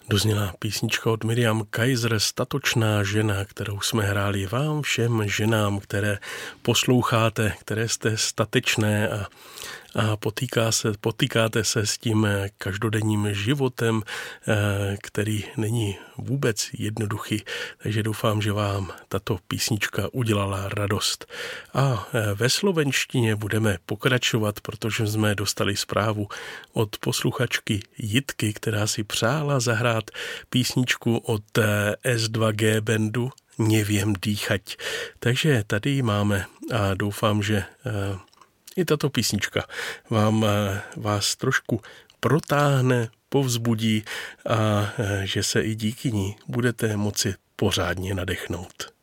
Dozněla písnička od Miriam Kaiser, Statočná žena, kterou jsme hráli vám všem ženám, které posloucháte, které jste statečné a potýkáte se s tím každodenním životem, který není vůbec jednoduchý. Takže doufám, že vám tato písnička udělala radost. A ve slovenštině budeme pokračovat, protože jsme dostali zprávu od posluchačky Jitky, která si přála zahrát písničku od S2G bandu Neviem dýchať. Takže tady ji máme a doufám, že i tato písnička vás trošku protáhne, povzbudí a že se i díky ní budete moci pořádně nadechnout.